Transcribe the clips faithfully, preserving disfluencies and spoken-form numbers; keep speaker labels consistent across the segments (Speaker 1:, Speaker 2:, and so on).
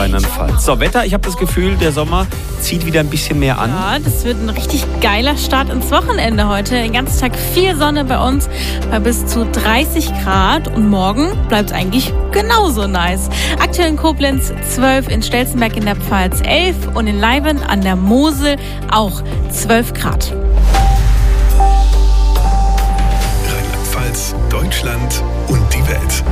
Speaker 1: Rheinland-Pfalz. So, Wetter, ich habe das Gefühl, der Sommer zieht wieder ein bisschen mehr an.
Speaker 2: Ja, das wird ein richtig geiler Start ins Wochenende heute. Den ganzen Tag viel Sonne bei uns bei bis zu dreißig Grad. Und morgen bleibt es eigentlich genauso nice. Aktuell in Koblenz zwölf, in Stelzenberg in der Pfalz elf und in Leiben an der Mosel auch zwölf Grad.
Speaker 3: Rheinland-Pfalz, Deutschland und die Welt.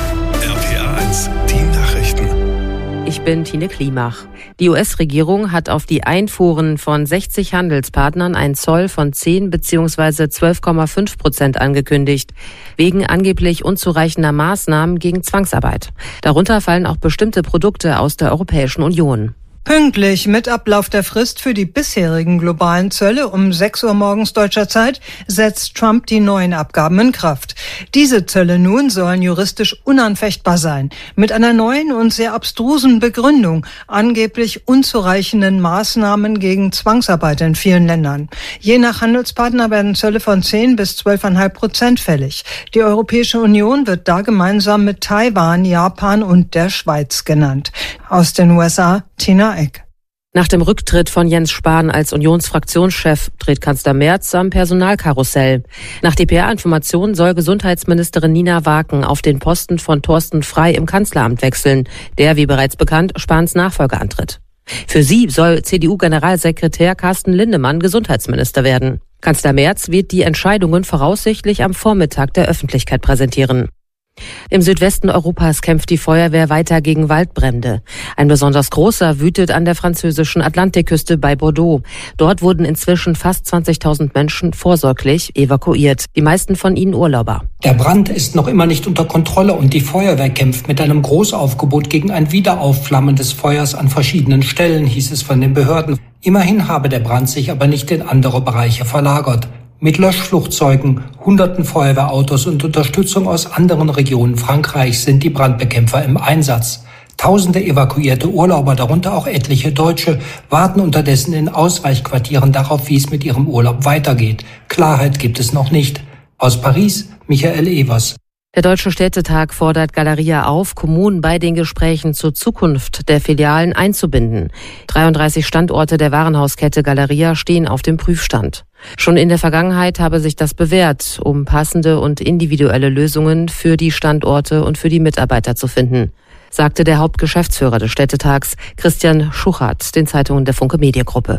Speaker 3: R P R eins, die Nachrichten.
Speaker 4: Ich bin Tine Klimach. Die U S-Regierung hat auf die Einfuhren von sechzig Handelspartnern einen Zoll von zehn bzw. zwölf Komma fünf Prozent angekündigt, wegen angeblich unzureichender Maßnahmen gegen Zwangsarbeit. Darunter fallen auch bestimmte Produkte aus der Europäischen Union.
Speaker 5: Pünktlich mit Ablauf der Frist für die bisherigen globalen Zölle um sechs Uhr morgens deutscher Zeit setzt Trump die neuen Abgaben in Kraft. Diese Zölle nun sollen juristisch unanfechtbar sein, mit einer neuen und sehr abstrusen Begründung, angeblich unzureichenden Maßnahmen gegen Zwangsarbeit in vielen Ländern. Je nach Handelspartner werden Zölle von zehn bis zwölf Komma fünf Prozent fällig. Die Europäische Union wird da gemeinsam mit Taiwan, Japan und der Schweiz genannt. Aus den U S A, Tina Eck.
Speaker 4: Nach dem Rücktritt von Jens Spahn als Unionsfraktionschef dreht Kanzler Merz am Personalkarussell. Nach D P R-Informationen soll Gesundheitsministerin Nina Waken auf den Posten von Thorsten Frey im Kanzleramt wechseln, der, wie bereits bekannt, Spahns Nachfolger antritt. Für sie soll C D U-Generalsekretär Carsten Lindemann Gesundheitsminister werden. Kanzler Merz wird die Entscheidungen voraussichtlich am Vormittag der Öffentlichkeit präsentieren. Im Südwesten Europas kämpft die Feuerwehr weiter gegen Waldbrände. Ein besonders großer wütet an der französischen Atlantikküste bei Bordeaux. Dort wurden inzwischen fast zwanzigtausend Menschen vorsorglich evakuiert, die meisten von ihnen Urlauber.
Speaker 6: Der Brand ist noch immer nicht unter Kontrolle und die Feuerwehr kämpft mit einem Großaufgebot gegen ein Wiederaufflammen des Feuers an verschiedenen Stellen, hieß es von den Behörden. Immerhin habe der Brand sich aber nicht in andere Bereiche verlagert. Mit Löschflugzeugen, hunderten Feuerwehrautos und Unterstützung aus anderen Regionen Frankreichs sind die Brandbekämpfer im Einsatz. Tausende evakuierte Urlauber, darunter auch etliche Deutsche, warten unterdessen in Ausweichquartieren darauf, wie es mit ihrem Urlaub weitergeht. Klarheit gibt es noch nicht. Aus Paris, Michael Evers.
Speaker 4: Der Deutsche Städtetag fordert Galeria auf, Kommunen bei den Gesprächen zur Zukunft der Filialen einzubinden. dreiunddreißig Standorte der Warenhauskette Galeria stehen auf dem Prüfstand. Schon in der Vergangenheit habe sich das bewährt, um passende und individuelle Lösungen für die Standorte und für die Mitarbeiter zu finden, sagte der Hauptgeschäftsführer des Städtetags, Christian Schuchert, den Zeitungen der Funke Mediengruppe.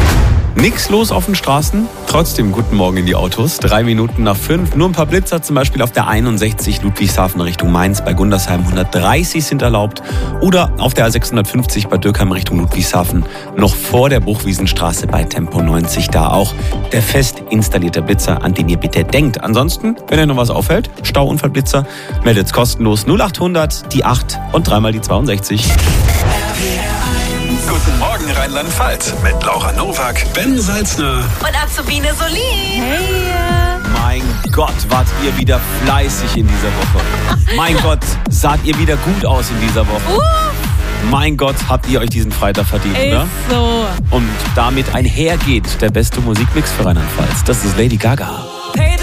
Speaker 1: Nix los auf den Straßen, trotzdem guten Morgen in die Autos. Drei Minuten nach fünf, nur ein paar Blitzer, zum Beispiel auf der einundsechzig Ludwigshafen Richtung Mainz bei Gundersheim hundertdreißig sind erlaubt. Oder auf der A sechshundertfünfzig bei Dürkheim Richtung Ludwigshafen, noch vor der Bruchwiesenstraße bei Tempo neunzig da auch. Der fest installierte Blitzer, an den ihr bitte denkt. Ansonsten, wenn ihr noch was auffällt, Stauunfallblitzer, meldet's kostenlos null achthundert, die acht und dreimal die zweiundsechzig.
Speaker 3: Guten Morgen Rheinland-Pfalz mit Laura Nowak, Ben Salzner
Speaker 2: Und Azubine Solin. Hey.
Speaker 1: Mein Gott, wart ihr wieder fleißig in dieser Woche. Mein Gott, saht ihr wieder gut aus in dieser Woche.
Speaker 2: Uh.
Speaker 1: Mein Gott, habt ihr euch diesen Freitag verdient,
Speaker 2: Ist
Speaker 1: oder?
Speaker 2: so.
Speaker 1: Und damit einhergeht der beste Musikmix für Rheinland-Pfalz. Das ist Lady Gaga.
Speaker 7: Hey,